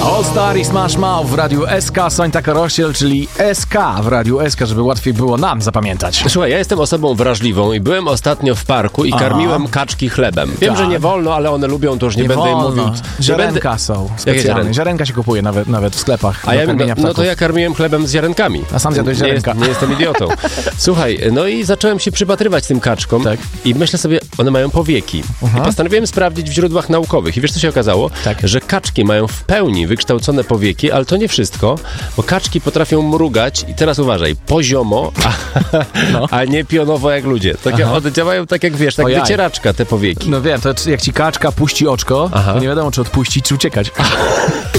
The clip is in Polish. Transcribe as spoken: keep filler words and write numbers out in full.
All Star i Smash Mouth w Radiu S K, Sońta Karosiel, czyli S K w Radiu S K, żeby łatwiej było nam zapamiętać. Słuchaj, ja jestem osobą wrażliwą i byłem ostatnio w parku i Aha. karmiłem kaczki chlebem. Wiem, Tak. że nie wolno, ale one lubią, to już nie, Nie będę im wolno. mówił. Ziarenka będę... są Jakie specjalne. ziarenka? Ziarenka się kupuje nawet, nawet w sklepach. A ja no, no to ja karmiłem chlebem z ziarenkami. A sam zjadłeś nie, ziarenka. jest, nie jestem idiotą. Słuchaj, no i zacząłem się przypatrywać tym kaczkom Tak. i myślę sobie, one mają powieki. Aha. I postanowiłem sprawdzić w źródłach naukowych. I wiesz, co się okazało? Tak. Że kaczki mają w pełni wykształcone powieki, ale to nie wszystko, bo kaczki potrafią mrugać i teraz uważaj, poziomo, a, No. a nie pionowo jak ludzie. Tak, Aha. one działają tak jak, wiesz, tak Ojaj. wycieraczka te powieki. No wiem, to jak ci kaczka puści oczko, Aha. to nie wiadomo, czy odpuścić, czy uciekać.